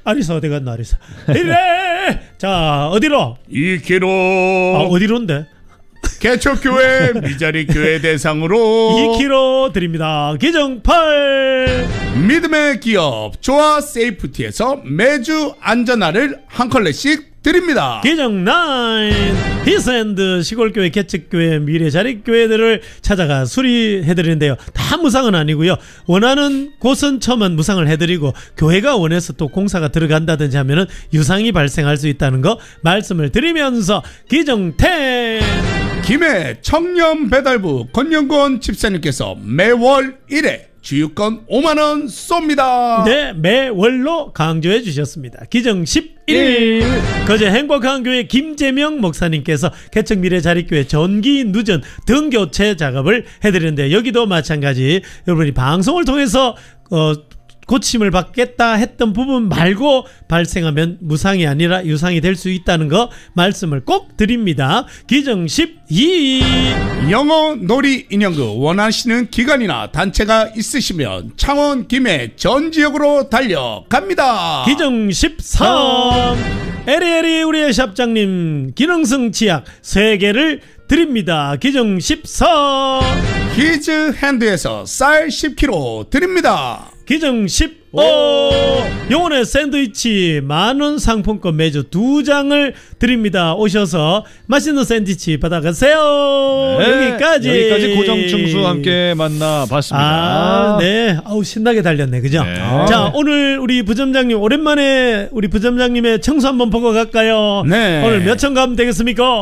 아리사 어디 갔나 아리사. 이래. 자 어디로? 2kg. 어디론데? 개척교회 미자리 교회 대상으로 2kg 드립니다. 기정 8. 믿음의 기업 조아 세이프티에서 매주 안전화를 한 컬레씩 드립니다. 기정 9. 히스앤드 시골교회 개척교회 미래자립교회들을 찾아가 수리해드리는데요. 다 무상은 아니고요. 원하는 곳은 처음은 무상을 해드리고 교회가 원해서 또 공사가 들어간다든지 하면은 유상이 발생할 수 있다는 거 말씀을 드리면서 기정 10. 김해 청년배달부 권영권 집사님께서 매월 1회 주유권 5만원 쏩니다. 네, 매월로 강조해 주셨습니다. 기정 11. 거제 행복한 교회 김재명 목사님께서 개척 미래자립교회 전기 누전 등교체 작업을 해드리는데 여기도 마찬가지 여러분이 방송을 통해서 고침을 받겠다 했던 부분 말고 발생하면 무상이 아니라 유상이 될 수 있다는 거 말씀을 꼭 드립니다. 기정 12. 영어 놀이 인형극 원하시는 기관이나 단체가 있으시면 창원 김해 전 지역으로 달려갑니다. 기정 13. 에리에리 우리의 샵장님 기능성 치약 3개를 드립니다. 기정 14. 히즈 핸드에서 쌀 10kg 드립니다. 기정 15. 영혼의 샌드위치 만원 상품권 매주 2장을 드립니다. 오셔서 맛있는 샌드위치 받아가세요. 네, 여기까지 고정충수와 함께 만나봤습니다. 네. 아우 신나게 달렸네. 그죠? 네. 자 오늘 우리 부점장님 오랜만에 우리 부점장님의 청수 한번 보고 갈까요? 네. 오늘 몇 천 가면 되겠습니까?